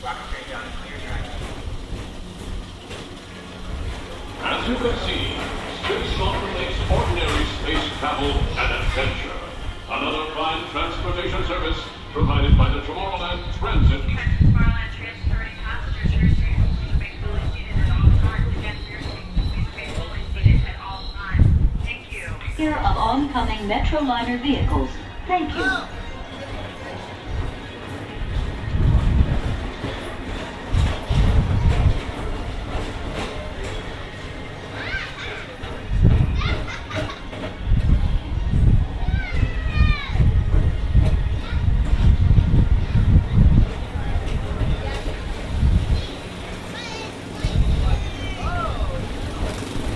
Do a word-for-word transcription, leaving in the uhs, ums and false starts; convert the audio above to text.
As you can see, space opera makes ordinary space travel an adventure. Another fine transportation service provided by the Tomorrowland Transit. Tomorrowland Transit thirty passengers. Your seat will be fully seated at all times. Again, your seat will be fully seated at all times. Thank you. Here of oncoming Metroliner vehicles. Thank you.